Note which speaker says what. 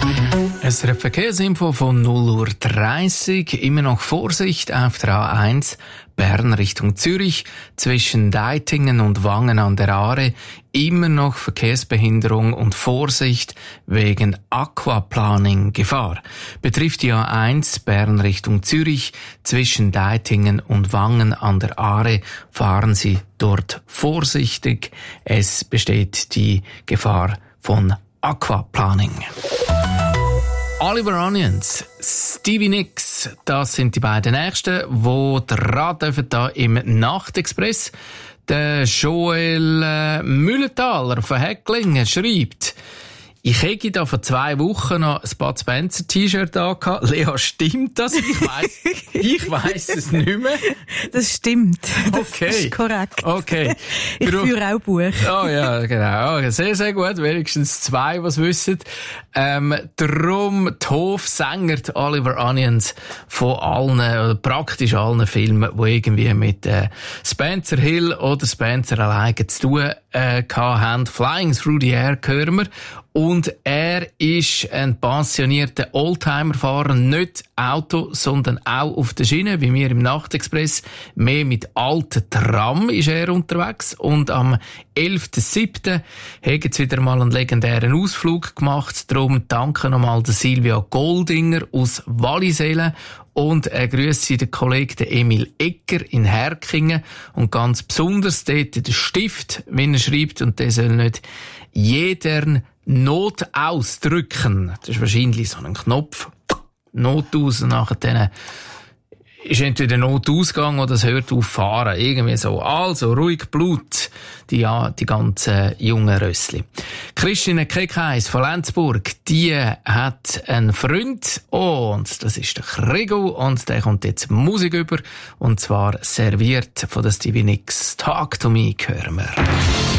Speaker 1: Es ist Verkehrsinfo von 0:30 Uhr. Immer noch Vorsicht auf der A1 Bern Richtung Zürich zwischen Deitingen und Wangen an der Aare. Immer noch Verkehrsbehinderung und Vorsicht wegen Aquaplaning Gefahr. Betrifft die A1 Bern Richtung Zürich zwischen Deitingen und Wangen an der Aare. Fahren Sie dort vorsichtig. Es besteht die Gefahr von Aquaplaning. Oliver Onions, Stevie Nicks, das sind die beiden Nächsten, die dran dürfen da im Nachtexpress. Der Joel Mühlenthaler von Häcklingen schreibt: Ich hätte da vor 2 Wochen noch ein Bud Spencer T-Shirt da. Lea, stimmt das? Ich weiss es nicht mehr.
Speaker 2: Das stimmt. Das
Speaker 1: okay.
Speaker 2: ist korrekt.
Speaker 1: Okay.
Speaker 2: Ich führe auch Buch.
Speaker 1: Oh ja, genau. Okay, sehr, sehr gut. Wenigstens 2, was wissen. Darum die Hofsänger, die Oliver Onions, von allen, oder praktisch allen Filmen, die irgendwie mit Spencer Hill oder Spencer alleine zu tun haben. Flying Through the Air hören wir. Und er ist ein pensionierter Oldtimer-Fahrer, nicht Auto, sondern auch auf der Schiene, wie wir im Nachtexpress. Mehr mit alten Tram ist er unterwegs. Und am 11.07. haben sie wieder mal einen legendären Ausflug gemacht. Darum danke nochmal der Silvia Goldinger aus Wallisellen. Und er grüße den Kollegen Emil Egger in Herkingen. Und ganz besonders dort den Stift, wenn er schreibt. Und der soll nicht jeder Not ausdrücken. Das ist wahrscheinlich so ein Knopf. Not aus und nachher dann ist entweder Notausgang oder es hört auf fahren. Irgendwie so. Also, ruhig Blut. Die ganzen jungen Rössli. Christine Keckheis von Lenzburg, die hat einen Freund. Und das ist der Gregor. Und der kommt jetzt Musik über. Und zwar serviert von der Stevie Nicks. Talk to Me hören wir.